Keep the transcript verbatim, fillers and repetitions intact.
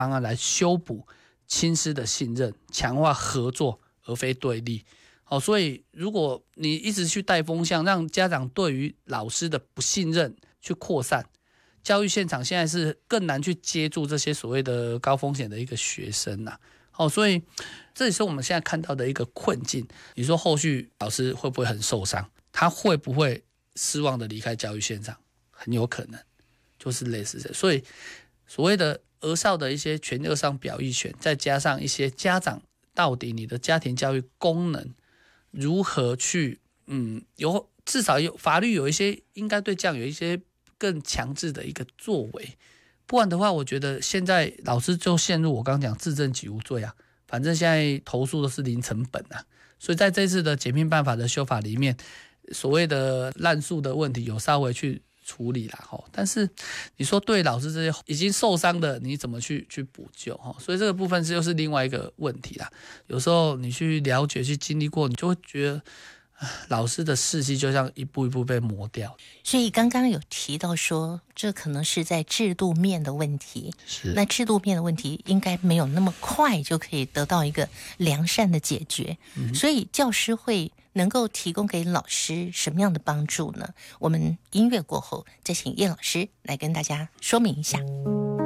方案来修补亲师的信任，强化合作而非对立。好，所以如果你一直去带风向，让家长对于老师的不信任去扩散，教育现场现在是更难去接住这些所谓的高风险的一个学生啊。好，所以这也是我们现在看到的一个困境。你说后续老师会不会很受伤？他会不会失望的离开教育现场？很有可能，就是类似这。所以所谓的儿少的一些权利上表意权，再加上一些家长到底你的家庭教育功能如何去，嗯，有至少有法律有一些应该对这样有一些更强制的一个作为，不然的话，我觉得现在老师就陷入我刚刚讲自证己无罪啊，反正现在投诉都是零成本啊，所以在这次的减聘办法的修法里面，所谓的滥诉的问题有稍微去处理啦，但是你说对老师这些已经受伤的，你怎么去去补救？所以这个部分是又是另外一个问题啦。有时候你去了解、去经历过，你就会觉得老师的士气就像一步一步被磨掉。 所以刚刚有提到说，这可能是在制度面的问题。 是， 那制度面的问题应该没有那么快就可以得到一个良善的解决。嗯、所以教师会能够提供给老师什么样的帮助呢？我们音乐过后再请叶老师来跟大家说明一下。